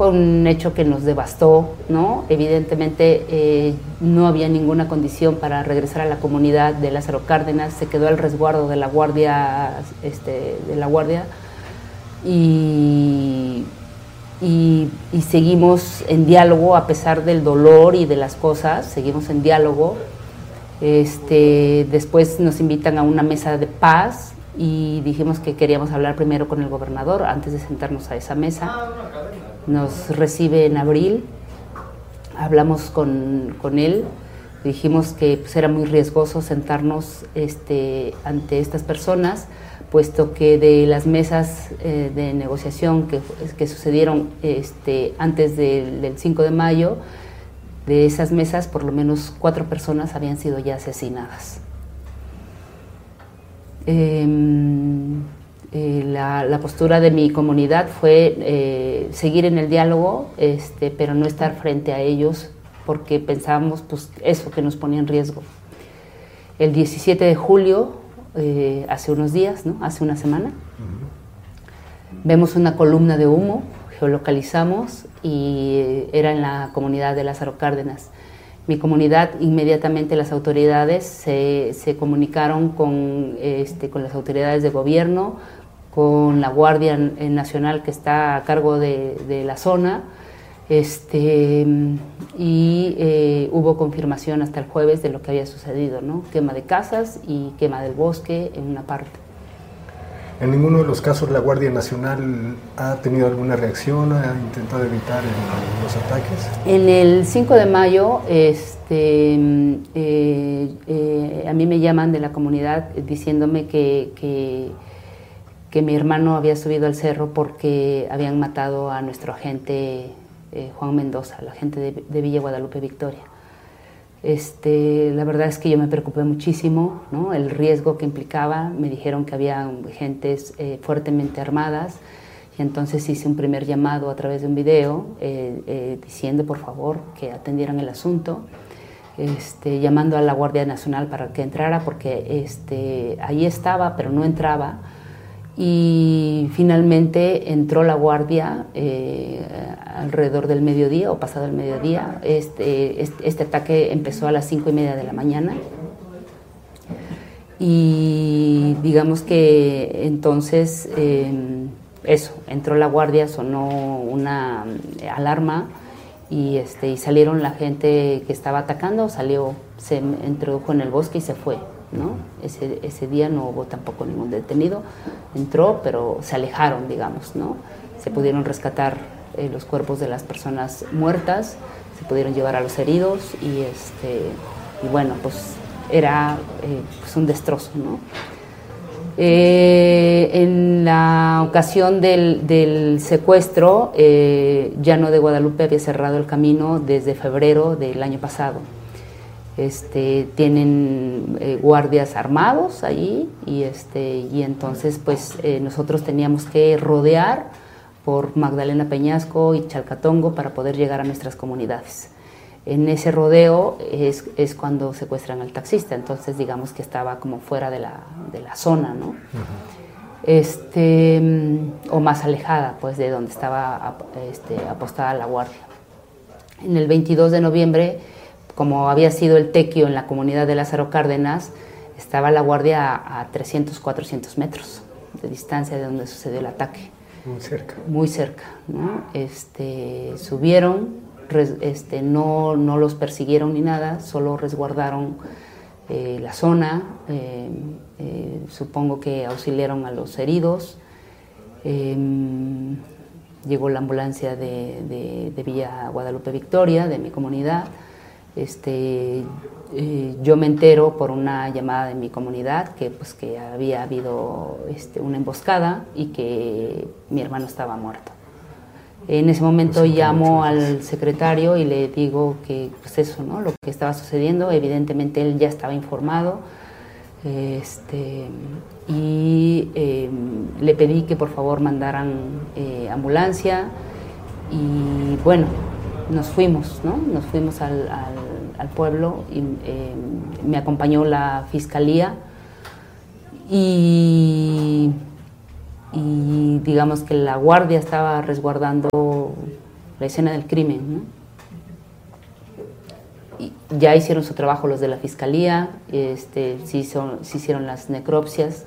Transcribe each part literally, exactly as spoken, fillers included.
fue un hecho que nos devastó, ¿no? Evidentemente eh, no había ninguna condición para regresar a la comunidad de Lázaro Cárdenas, se quedó al resguardo de la guardia, este, de la guardia y, y, y seguimos en diálogo a pesar del dolor y de las cosas, seguimos en diálogo. Este, después nos invitan a una mesa de paz y dijimos que queríamos hablar primero con el gobernador antes de sentarnos a esa mesa. Nos recibe en abril, hablamos con, con él, dijimos que pues, era muy riesgoso sentarnos este, ante estas personas, puesto que de las mesas eh, de negociación que, que sucedieron este, antes del, del cinco de mayo, de esas mesas por lo menos cuatro personas habían sido ya asesinadas. Eh, eh, la, la postura de mi comunidad fue eh, seguir en el diálogo, este, pero no estar frente a ellos porque pensábamos pues, eso que nos ponía en riesgo. El diecisiete de julio, eh, hace unos días, ¿no? Hace una semana, uh-huh. Vemos una columna de humo, geolocalizamos y era en la comunidad de Lázaro Cárdenas. Mi comunidad, inmediatamente las autoridades se, se comunicaron con, este, con las autoridades de gobierno, con la Guardia Nacional que está a cargo de, de la zona, este, y eh, hubo confirmación hasta el jueves de lo que había sucedido, ¿no? Quema de casas y quema del bosque en una parte. ¿En ninguno de los casos la Guardia Nacional ha tenido alguna reacción, ha intentado evitar el, los ataques? En el cinco de mayo, este, eh, eh, a mí me llaman de la comunidad diciéndome que, que, que mi hermano había subido al cerro porque habían matado a nuestro agente eh, Juan Mendoza, el agente de, de Villa Guadalupe Victoria. Este, la verdad es que yo me preocupé muchísimo, ¿no? El riesgo que implicaba. Me dijeron que había gentes eh, fuertemente armadas y entonces hice un primer llamado a través de un video eh, eh, diciendo por favor que atendieran el asunto, este, llamando a la Guardia Nacional para que entrara porque este, ahí estaba pero no entraba. Y finalmente entró la guardia eh, alrededor del mediodía o pasado el mediodía. Este, este, este ataque empezó a las cinco y media de la mañana y digamos que entonces eh, eso, entró la guardia, sonó una alarma y, este, y salieron la gente que estaba atacando, salió, se introdujo en el bosque y se fue. ¿No? Ese, ese día no hubo tampoco ningún detenido, entró, pero se alejaron, digamos, ¿no? Se pudieron rescatar eh, los cuerpos de las personas muertas, se pudieron llevar a los heridos y, este, y bueno, pues era eh, pues un destrozo, ¿no? Eh, en la ocasión del, del secuestro, eh, Llano de Guadalupe había cerrado el camino desde febrero del año pasado. Este, tienen eh, guardias armados allí y, este, y entonces pues eh, nosotros teníamos que rodear por Magdalena Peñasco y Chalcatongo para poder llegar a nuestras comunidades. En ese rodeo es, es cuando secuestran al taxista, entonces digamos que estaba como fuera de la, de la zona, ¿no? Uh-huh. Este, o más alejada pues de donde estaba este, apostada la guardia. En el veintidós de noviembre, como había sido el tequio en la comunidad de Lázaro Cárdenas, estaba la guardia a, a trescientos, cuatrocientos metros de distancia de donde sucedió el ataque. Muy cerca. Muy cerca, ¿no? Este, subieron, res, este, no, no los persiguieron ni nada, solo resguardaron eh, la zona, eh, eh, supongo que auxiliaron a los heridos. Eh, llegó la ambulancia de, de, de Villa Guadalupe Victoria, de mi comunidad. Este, eh, yo me entero por una llamada de mi comunidad que, pues, que había habido este, una emboscada y que mi hermano estaba muerto. En ese momento pues llamo al secretario y le digo que pues eso, ¿no? Lo que estaba sucediendo, evidentemente él ya estaba informado este, y eh, le pedí que por favor mandaran eh, ambulancia y bueno, nos fuimos, ¿no? Nos fuimos al, al, al pueblo y eh, me acompañó la fiscalía y, y digamos que la guardia estaba resguardando la escena del crimen, ¿no? Y ya hicieron su trabajo los de la fiscalía, este, se, hizo, se hicieron las necropsias.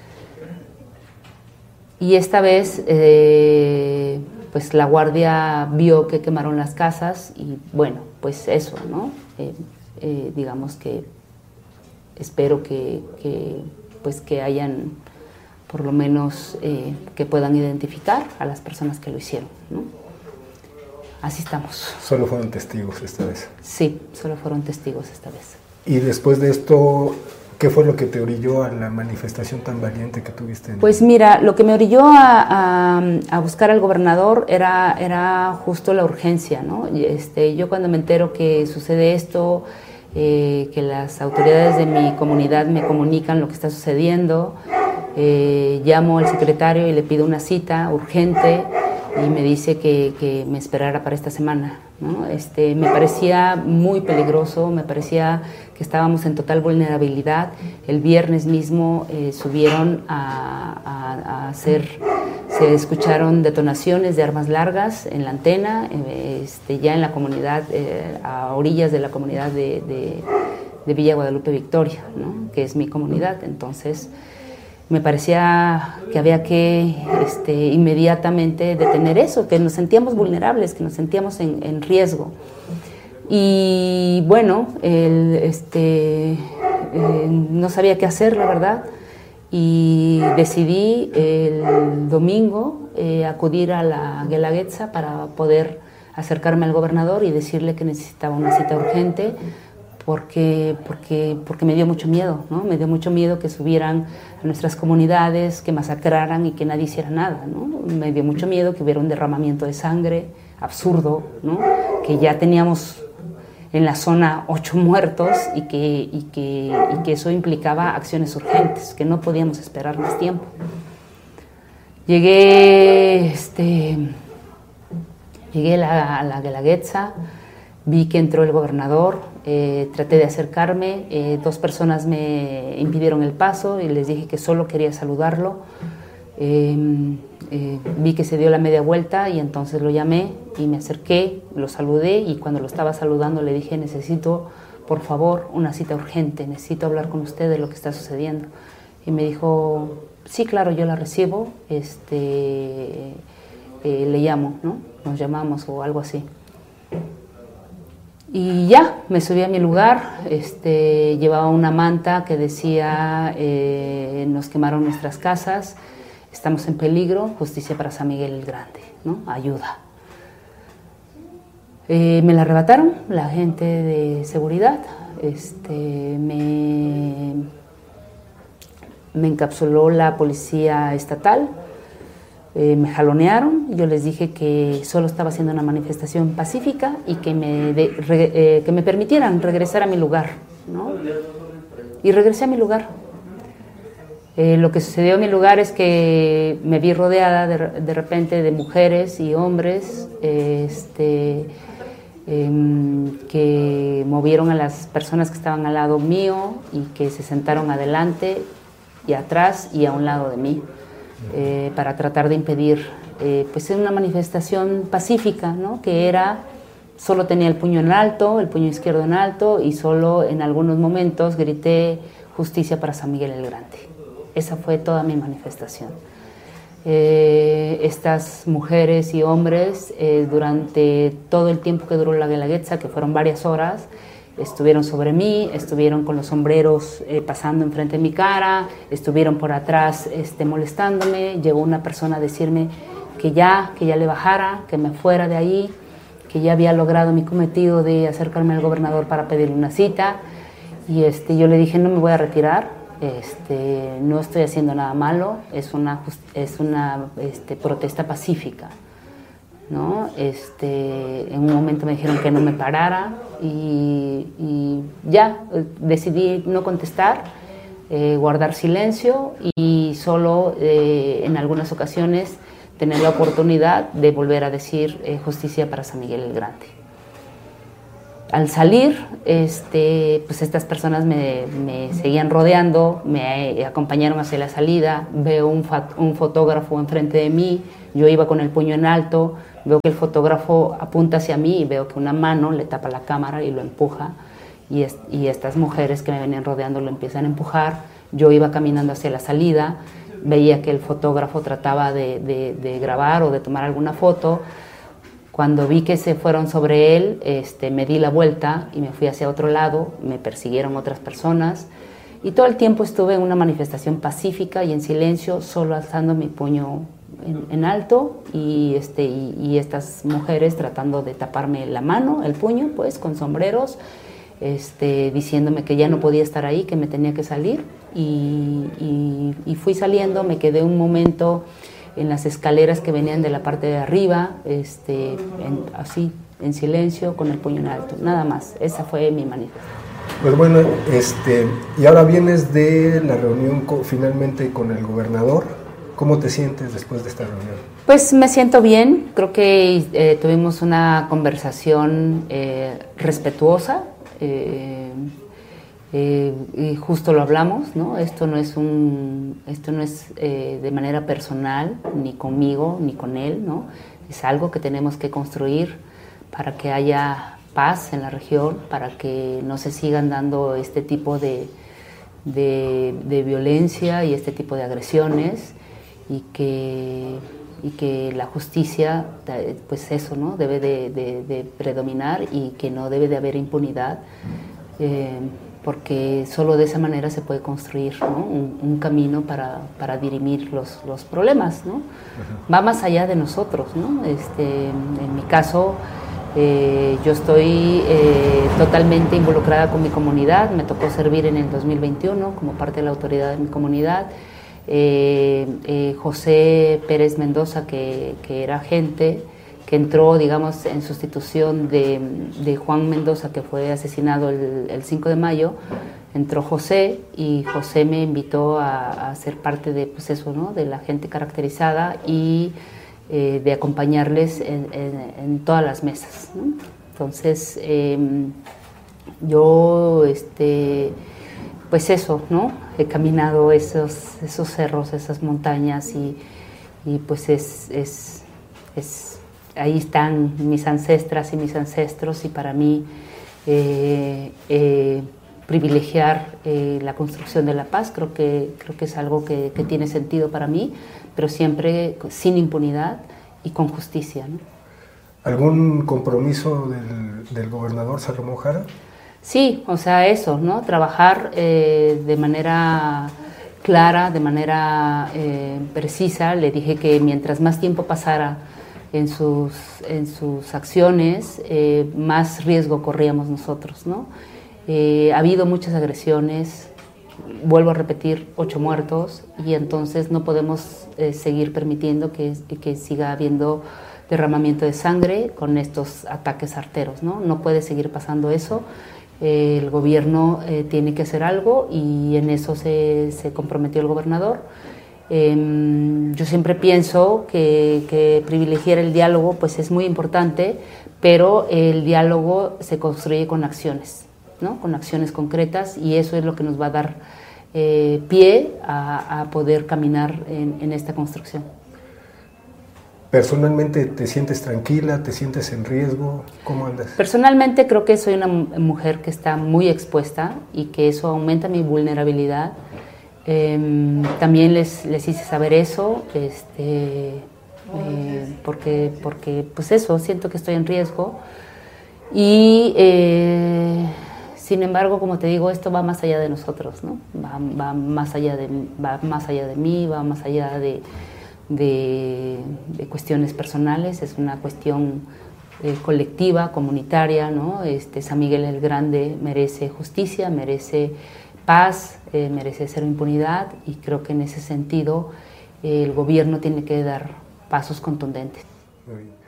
Y esta vez, eh, pues la guardia vio que quemaron las casas y bueno, pues eso, ¿no? Eh, eh, digamos que espero que, que, pues que hayan, por lo menos, eh, que puedan identificar a las personas que lo hicieron, ¿no? Así estamos. Solo fueron testigos esta vez. Sí, solo fueron testigos esta vez. Y después de esto, ¿qué fue lo que te orilló a la manifestación tan valiente que tuviste? En... Pues mira, lo que me orilló a, a, a buscar al gobernador era, era justo la urgencia, ¿no? Este, yo cuando me entero que sucede esto, eh, que las autoridades de mi comunidad me comunican lo que está sucediendo, eh, llamo al secretario y le pido una cita urgente y me dice que, que me esperara para esta semana, ¿no? Este, me parecía muy peligroso, me parecía que estábamos en total vulnerabilidad. El viernes mismo eh, subieron a, a, a hacer, se escucharon detonaciones de armas largas en la antena, eh, este, ya en la comunidad, eh, a orillas de la comunidad de, de, de Villa Guadalupe Victoria, ¿no? Que es mi comunidad. Entonces me parecía que había que este, inmediatamente detener eso, que nos sentíamos vulnerables, que nos sentíamos en, en riesgo. Y bueno, el, este, eh, no sabía qué hacer, la verdad, y decidí el domingo eh, acudir a la Guelaguetza para poder acercarme al gobernador y decirle que necesitaba una cita urgente, porque, porque, porque me dio mucho miedo, ¿no? Me dio mucho miedo que subieran a nuestras comunidades, que masacraran y que nadie hiciera nada, ¿no? Me dio mucho miedo que hubiera un derramamiento de sangre absurdo, ¿no? Que ya teníamos en la zona ocho muertos y que, y, que, y que eso implicaba acciones urgentes, que no podíamos esperar más tiempo. Llegué, este, llegué a la, a la Guelaguetza, vi que entró el gobernador, eh, traté de acercarme, eh, dos personas me impidieron el paso y les dije que solo quería saludarlo. Eh, eh, vi que se dio la media vuelta y entonces lo llamé y me acerqué, lo saludé y cuando lo estaba saludando le dije: necesito, por favor, una cita urgente, necesito hablar con usted de lo que está sucediendo. Y me dijo: sí, claro, yo la recibo, este, eh, le llamo, ¿no? Nos llamamos o algo así. Y ya, me subí a mi lugar, este, llevaba una manta que decía: eh, nos quemaron nuestras casas, estamos en peligro, justicia para San Miguel el Grande, ¿no? Ayuda. Eh, me la arrebataron la gente de seguridad, este, me, me encapsuló la policía estatal, eh, me jalonearon, yo les dije que solo estaba haciendo una manifestación pacífica y que me, de, re, eh, que me permitieran regresar a mi lugar, ¿no? Y regresé a mi lugar. Eh, lo que sucedió en mi lugar es que me vi rodeada de, de repente de mujeres y hombres eh, este, eh, que movieron a las personas que estaban al lado mío y que se sentaron adelante y atrás y a un lado de mí eh, para tratar de impedir eh, pues una manifestación pacífica, ¿no? Que era, solo tenía el puño en alto, el puño izquierdo en alto y solo en algunos momentos grité: justicia para San Miguel el Grande. Esa fue toda mi manifestación. Eh, estas mujeres y hombres, eh, durante todo el tiempo que duró la Guelaguetza, que fueron varias horas, estuvieron sobre mí, estuvieron con los sombreros eh, pasando enfrente de mi cara, estuvieron por atrás este, molestándome. Llegó una persona a decirme que ya, que ya le bajara, que me fuera de ahí, que ya había logrado mi cometido de acercarme al gobernador para pedirle una cita. Y este, yo le dije: no me voy a retirar. Este, no estoy haciendo nada malo, es una, es una este, protesta pacífica, ¿no? Este, en un momento me dijeron que no me parara y, y ya decidí no contestar, eh, guardar silencio y solo eh, en algunas ocasiones tener la oportunidad de volver a decir eh, justicia para San Miguel el Grande. Al salir, este, pues estas personas me, me seguían rodeando, me acompañaron hacia la salida, veo un, un fotógrafo enfrente de mí, yo iba con el puño en alto, Veo que el fotógrafo apunta hacia mí y veo que una mano le tapa la cámara y lo empuja. Y, es, y estas mujeres que me venían rodeando lo empiezan a empujar. Yo iba caminando hacia la salida, veía que el fotógrafo trataba de, de, de grabar o de tomar alguna foto. Cuando vi que se fueron sobre él, este, me di la vuelta y me fui hacia otro lado, me persiguieron otras personas y todo el tiempo estuve en una manifestación pacífica y en silencio, solo alzando mi puño en, en alto y, este, y, y estas mujeres tratando de taparme la mano, el puño, pues, con sombreros, este, diciéndome que ya no podía estar ahí, que me tenía que salir y, y, y fui saliendo, me quedé un momento en las escaleras que venían de la parte de arriba, este, en, así, en silencio, con el puño en alto, nada más. Esa fue mi manifestación. Pues bueno, este, y ahora vienes de la reunión con, finalmente con el gobernador. ¿Cómo te sientes después de esta reunión? Pues me siento bien, creo que eh, tuvimos una conversación eh, respetuosa, eh, Eh, y justo lo hablamos, ¿no? Esto no es un, esto no es eh, de manera personal, ni conmigo, ni con él, ¿no? Es algo que tenemos que construir para que haya paz en la región, para que no se sigan dando este tipo de, de, de violencia y este tipo de agresiones y que, y que la justicia, pues eso, ¿no? Debe de, de, de predominar y que no debe de haber impunidad. Eh, porque solo de esa manera se puede construir, ¿no? un, un camino para, para dirimir los, los problemas, ¿no? Uh-huh. Va más allá de nosotros, ¿no? Este, en mi caso, eh, yo estoy eh, totalmente involucrada con mi comunidad, me tocó servir en el dos mil veintiuno como parte de la autoridad de mi comunidad. Eh, eh, José Pérez Mendoza, que, que era agente, que entró, digamos, en sustitución de, de Juan Mendoza, que fue asesinado el, el cinco de mayo, entró José y José me invitó a, a ser parte de, pues eso, ¿no? De la gente caracterizada y eh, de acompañarles en, en, en todas las mesas, ¿no? Entonces, eh, yo, este, pues eso, ¿no? He caminado esos, esos cerros, esas montañas y, y pues es... es, es ahí están mis ancestras y mis ancestros y para mí eh, eh, privilegiar eh, la construcción de la paz creo que, creo que es algo que, que tiene sentido para mí, pero siempre sin impunidad y con justicia, ¿no? ¿Algún compromiso del, del gobernador Salomón Jara? Sí, o sea, eso, ¿no? Trabajar eh, de manera clara, de manera eh, precisa. Le dije que mientras más tiempo pasara en sus, en sus acciones, eh, más riesgo corríamos nosotros, ¿no? Eh, ha habido muchas agresiones, vuelvo a repetir, ocho muertos, y entonces no podemos eh, seguir permitiendo que, que siga habiendo derramamiento de sangre con estos ataques arteros, ¿no? No puede seguir pasando eso. Eh, el gobierno eh, tiene que hacer algo y en eso se, se comprometió el gobernador. Eh, yo siempre pienso que, que privilegiar el diálogo pues es muy importante, pero el diálogo se construye con acciones, ¿no? Con acciones concretas y eso es lo que nos va a dar eh, pie a, a poder caminar en, en esta construcción. ¿Personalmente te sientes tranquila? ¿Te sientes en riesgo? ¿Cómo andas? Personalmente creo que soy una mujer que está muy expuesta y que eso aumenta mi vulnerabilidad. Eh, también les, les hice saber eso, este, eh, porque, porque pues eso, siento que estoy en riesgo y eh, sin embargo, como te digo, esto va más allá de nosotros, ¿no? Va, va, más, allá de, va más allá de mí, va más allá de, de, de cuestiones personales, es una cuestión eh, colectiva, comunitaria, ¿no? Este, San Miguel el Grande merece justicia, merece paz, eh, merece cero impunidad y creo que en ese sentido eh, el gobierno tiene que dar pasos contundentes. Muy bien.